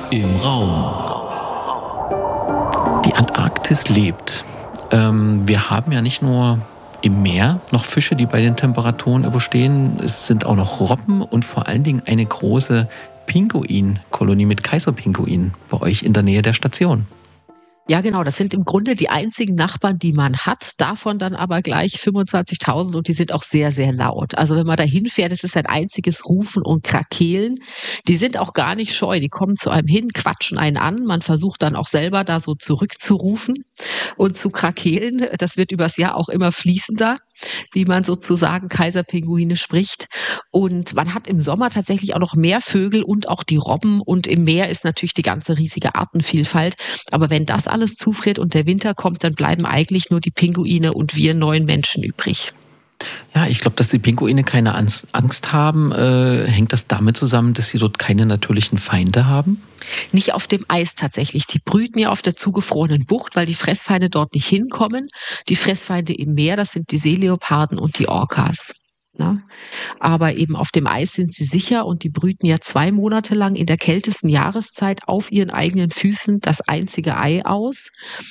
im Raum. Die Antarktis lebt. Wir haben ja nicht nur im Meer noch Fische, die bei den Temperaturen überstehen. Es sind auch noch Robben und vor allen Dingen eine große Pinguinkolonie mit Kaiserpinguinen bei euch in der Nähe der Station. Ja, genau. Das sind im Grunde die einzigen Nachbarn, die man hat. Davon dann aber gleich 25.000 und die sind auch sehr, sehr laut. Also wenn man da hinfährt, es ist ein einziges Rufen und Krakeelen. Die sind auch gar nicht scheu. Die kommen zu einem hin, quatschen einen an. Man versucht dann auch selber da so zurückzurufen und zu krakeelen. Das wird übers Jahr auch immer fließender, wie man sozusagen Kaiserpinguine spricht. Und man hat im Sommer tatsächlich auch noch mehr Vögel und auch die Robben. Und im Meer ist natürlich die ganze riesige Artenvielfalt. Aber wenn das alles zufriert und der Winter kommt, dann bleiben eigentlich nur die Pinguine und wir neuen Menschen übrig. Ja, ich glaube, dass die Pinguine keine Angst haben. Hängt das damit zusammen, dass sie dort keine natürlichen Feinde haben? Nicht auf dem Eis tatsächlich. Die brüten ja auf der zugefrorenen Bucht, weil die Fressfeinde dort nicht hinkommen. Die Fressfeinde im Meer, das sind die Seeleoparden und die Orcas. Na? Aber eben auf dem Eis sind sie sicher und die brüten ja 2 Monate lang in der kältesten Jahreszeit auf ihren eigenen Füßen das einzige Ei aus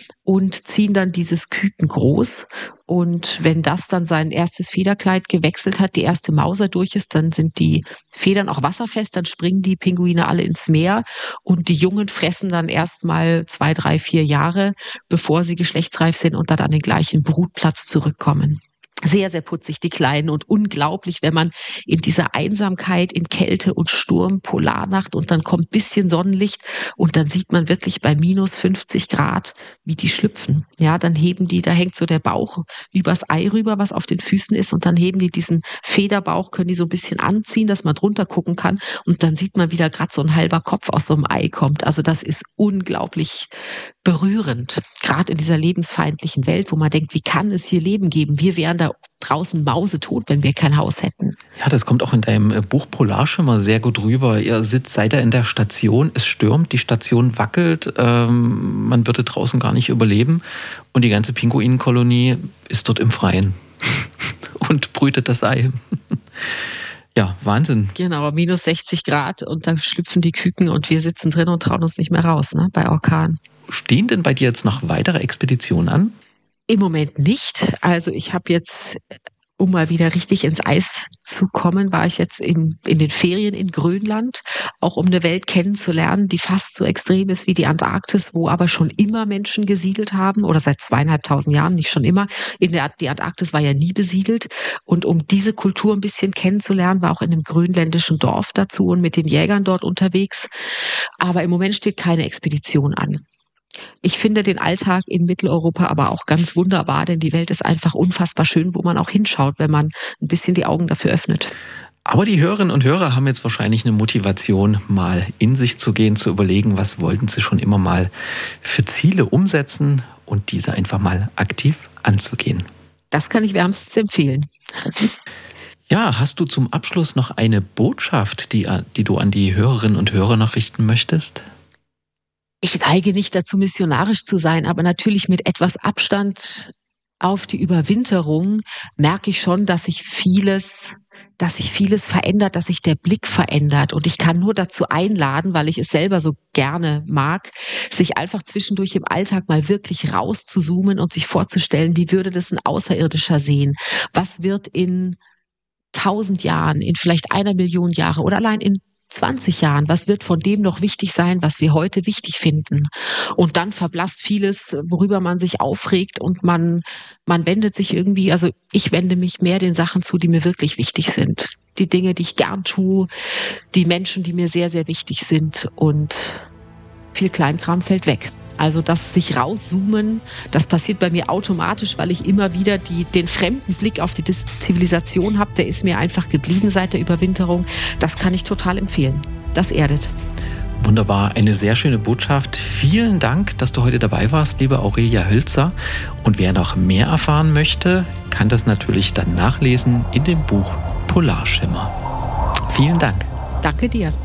und ziehen dann dieses Küken groß. Und wenn das dann sein erstes Federkleid gewechselt hat, die erste Mauser durch ist, dann sind die Federn auch wasserfest, dann springen die Pinguine alle ins Meer und die Jungen fressen dann erstmal 2, 3, 4 Jahre, bevor sie geschlechtsreif sind und dann an den gleichen Brutplatz zurückkommen. Sehr, sehr putzig, die Kleinen, und unglaublich, wenn man in dieser Einsamkeit, in Kälte und Sturm, Polarnacht und dann kommt ein bisschen Sonnenlicht und dann sieht man wirklich bei minus 50 Grad, wie die schlüpfen. Ja, dann heben die, da hängt so der Bauch übers Ei rüber, was auf den Füßen ist, und dann heben die diesen Federbauch, können die so ein bisschen anziehen, dass man drunter gucken kann, und dann sieht man wieder gerade so ein halber Kopf aus so einem Ei kommt. Also das ist unglaublich berührend, gerade in dieser lebensfeindlichen Welt, wo man denkt, wie kann es hier Leben geben? Wir wären da draußen mausetot, wenn wir kein Haus hätten. Ja, das kommt auch in deinem Buch Polarschimmer sehr gut rüber. Ihr seid ja in der Station, es stürmt, die Station wackelt, man würde draußen gar nicht überleben und die ganze Pinguinenkolonie ist dort im Freien und brütet das Ei. Ja, Wahnsinn. Genau, minus 60 Grad und da schlüpfen die Küken und wir sitzen drin und trauen uns nicht mehr raus, ne, bei Orkan. Stehen denn bei dir jetzt noch weitere Expeditionen an? Im Moment nicht. Also ich habe jetzt, um mal wieder richtig ins Eis zu kommen, war ich jetzt in den Ferien in Grönland, auch um eine Welt kennenzulernen, die fast so extrem ist wie die Antarktis, wo aber schon immer Menschen gesiedelt haben oder seit 2.500 Jahren, nicht schon immer. Die Antarktis war ja nie besiedelt, und um diese Kultur ein bisschen kennenzulernen, war auch in einem grönländischen Dorf dazu und mit den Jägern dort unterwegs. Aber im Moment steht keine Expedition an. Ich finde den Alltag in Mitteleuropa aber auch ganz wunderbar, denn die Welt ist einfach unfassbar schön, wo man auch hinschaut, wenn man ein bisschen die Augen dafür öffnet. Aber die Hörerinnen und Hörer haben jetzt wahrscheinlich eine Motivation, mal in sich zu gehen, zu überlegen, was wollten sie schon immer mal für Ziele umsetzen und diese einfach mal aktiv anzugehen. Das kann ich wärmstens empfehlen. Ja, hast du zum Abschluss noch eine Botschaft, die du an die Hörerinnen und Hörer noch richten möchtest? Ich neige nicht dazu, missionarisch zu sein, aber natürlich mit etwas Abstand auf die Überwinterung merke ich schon, dass sich vieles verändert, dass sich der Blick verändert. Und ich kann nur dazu einladen, weil ich es selber so gerne mag, sich einfach zwischendurch im Alltag mal wirklich rauszuzoomen und sich vorzustellen, wie würde das ein Außerirdischer sehen? Was wird in 1000 Jahren, in vielleicht 1 Million Jahre oder allein in 20 Jahren, was wird von dem noch wichtig sein, was wir heute wichtig finden? Und dann verblasst vieles, worüber man sich aufregt, und man wendet sich irgendwie, also ich wende mich mehr den Sachen zu, die mir wirklich wichtig sind. Die Dinge, die ich gern tue, die Menschen, die mir sehr, sehr wichtig sind, und viel Kleinkram fällt weg. Also das sich rauszoomen, das passiert bei mir automatisch, weil ich immer wieder den fremden Blick auf die Zivilisation habe. Der ist mir einfach geblieben seit der Überwinterung. Das kann ich total empfehlen. Das erdet. Wunderbar, eine sehr schöne Botschaft. Vielen Dank, dass du heute dabei warst, liebe Aurelia Hölzer. Und wer noch mehr erfahren möchte, kann das natürlich dann nachlesen in dem Buch Polarschimmer. Vielen Dank. Danke dir.